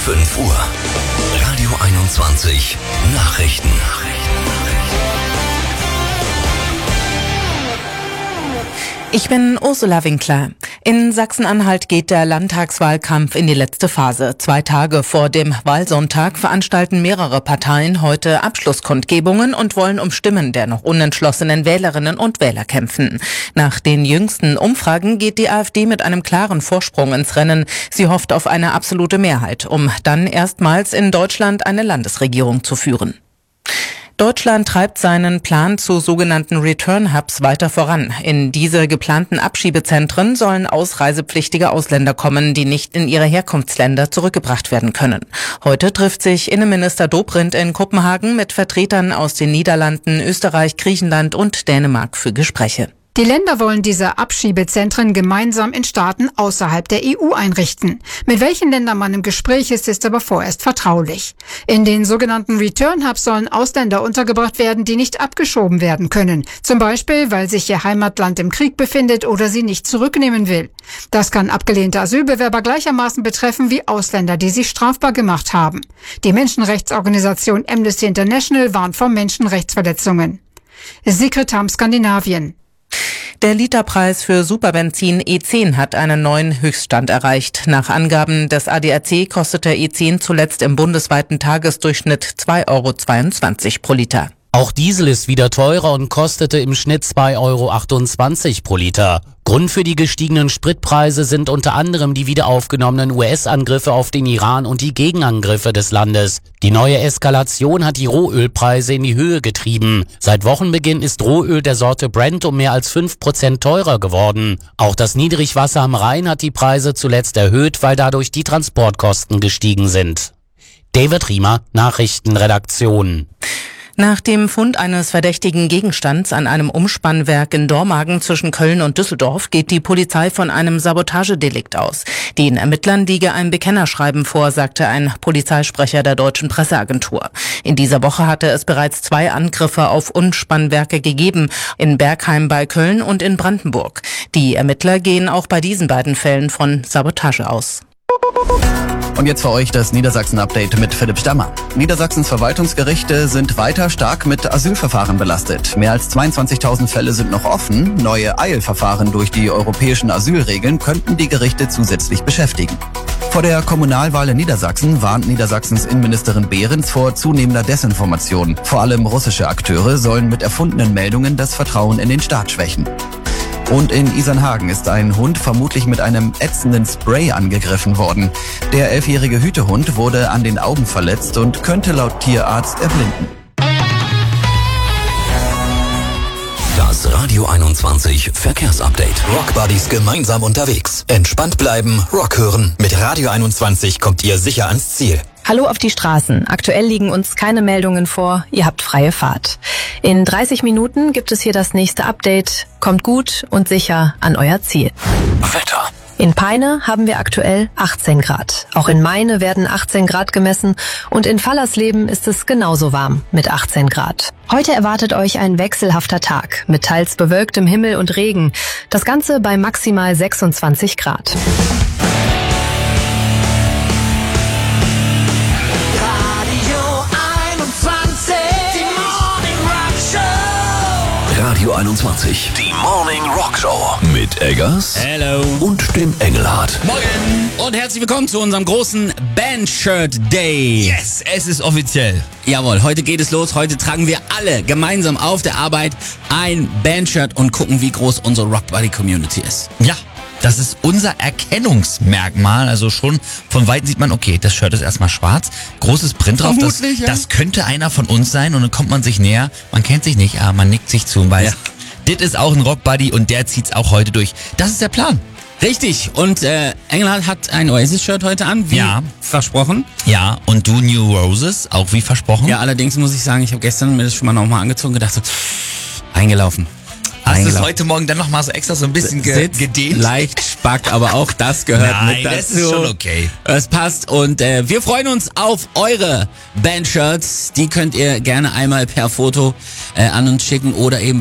5 Uhr. Radio 21 Nachrichten. Ich bin Ursula Winkler. In Sachsen-Anhalt geht der Landtagswahlkampf in die letzte Phase. 2 Tage vor dem Wahlsonntag veranstalten mehrere Parteien heute Abschlusskundgebungen und wollen um Stimmen der noch unentschlossenen Wählerinnen und Wähler kämpfen. Nach den jüngsten Umfragen geht die AfD mit einem klaren Vorsprung ins Rennen. Sie hofft auf eine absolute Mehrheit, um dann erstmals in Deutschland eine Landesregierung zu führen. Deutschland treibt seinen Plan zu sogenannten Return-Hubs weiter voran. In diese geplanten Abschiebezentren sollen ausreisepflichtige Ausländer kommen, die nicht in ihre Herkunftsländer zurückgebracht werden können. Heute trifft sich Innenminister Dobrindt in Kopenhagen mit Vertretern aus den Niederlanden, Österreich, Griechenland und Dänemark für Gespräche. Die Länder wollen diese Abschiebezentren gemeinsam in Staaten außerhalb der EU einrichten. Mit welchen Ländern man im Gespräch ist aber vorerst vertraulich. In den sogenannten Return Hubs sollen Ausländer untergebracht werden, die nicht abgeschoben werden können. Zum Beispiel, weil sich ihr Heimatland im Krieg befindet oder sie nicht zurücknehmen will. Das kann abgelehnte Asylbewerber gleichermaßen betreffen wie Ausländer, die sich strafbar gemacht haben. Die Menschenrechtsorganisation Amnesty International warnt vor Menschenrechtsverletzungen. Sigrid Tam, Skandinavien. Der Literpreis für Superbenzin E10 hat einen neuen Höchststand erreicht. Nach Angaben des ADAC kostet der E10 zuletzt im bundesweiten Tagesdurchschnitt 2,22 € pro Liter. Auch Diesel ist wieder teurer und kostete im Schnitt 2,28 € pro Liter. Grund für die gestiegenen Spritpreise sind unter anderem die wieder aufgenommenen US-Angriffe auf den Iran und die Gegenangriffe des Landes. Die neue Eskalation hat die Rohölpreise in die Höhe getrieben. Seit Wochenbeginn ist Rohöl der Sorte Brent um mehr als 5% teurer geworden. Auch das Niedrigwasser am Rhein hat die Preise zuletzt erhöht, weil dadurch die Transportkosten gestiegen sind. David Riemer, Nachrichtenredaktion. Nach dem Fund eines verdächtigen Gegenstands an einem Umspannwerk in Dormagen zwischen Köln und Düsseldorf geht die Polizei von einem Sabotagedelikt aus. Den Ermittlern liege ein Bekennerschreiben vor, sagte ein Polizeisprecher der Deutschen Presseagentur. In dieser Woche hatte es bereits 2 Angriffe auf Umspannwerke gegeben, in Bergheim bei Köln und in Brandenburg. Die Ermittler gehen auch bei diesen beiden Fällen von Sabotage aus. Und jetzt für euch das Niedersachsen-Update mit Philipp Stammer. Niedersachsens Verwaltungsgerichte sind weiter stark mit Asylverfahren belastet. Mehr als 22.000 Fälle sind noch offen. Neue Eilverfahren durch die europäischen Asylregeln könnten die Gerichte zusätzlich beschäftigen. Vor der Kommunalwahl in Niedersachsen warnt Niedersachsens Innenministerin Behrens vor zunehmender Desinformation. Vor allem russische Akteure sollen mit erfundenen Meldungen das Vertrauen in den Staat schwächen. Und in Isernhagen ist ein Hund vermutlich mit einem ätzenden Spray angegriffen worden. Der 11-jährige Hütehund wurde an den Augen verletzt und könnte laut Tierarzt erblinden. Das Radio 21 Verkehrsupdate. Rockbuddies gemeinsam unterwegs. Entspannt bleiben, Rock hören. Mit Radio 21 kommt ihr sicher ans Ziel. Hallo auf die Straßen. Aktuell liegen uns keine Meldungen vor. Ihr habt freie Fahrt. In 30 Minuten gibt es hier das nächste Update. Kommt gut und sicher an euer Ziel. Wetter. In Peine haben wir aktuell 18 Grad. Auch in Meine werden 18 Grad gemessen und in Fallersleben ist es genauso warm mit 18 Grad. Heute erwartet euch ein wechselhafter Tag mit teils bewölktem Himmel und Regen. Das Ganze bei maximal 26 Grad. Radio 21, die Morning Rock Show mit Eggers Hello. und dem Engelhardt. Morgen und herzlich willkommen zu unserem großen Bandshirt Day. Yes, es ist offiziell. Jawohl, heute geht es los. Heute tragen wir alle gemeinsam auf der Arbeit ein Bandshirt und gucken, wie groß unsere Rockbuddy Community ist. Ja, das ist unser Erkennungsmerkmal. Also schon von Weitem sieht man, okay, das Shirt ist erstmal schwarz, großes Print drauf. Vermutlich, ja. Das könnte einer von uns sein und dann kommt man sich näher. Man kennt sich nicht, aber man nickt sich zu und weiß, das ist auch ein Rockbuddy und der zieht's auch heute durch. Das ist der Plan. Richtig, und Engelhardt hat ein Oasis-Shirt heute an, wie versprochen. Ja, und du New Roses, auch wie versprochen. Ja, allerdings muss ich sagen, ich habe gestern mir das schon mal nochmal angezogen und gedacht so, eingelaufen. Hast du es heute Morgen dann nochmal so extra so ein bisschen gedehnt? Leicht Spack, aber auch das gehört mit dazu. Das ist schon okay. Es passt und wir freuen uns auf eure Bandshirts. Die könnt ihr gerne einmal per Foto an uns schicken oder eben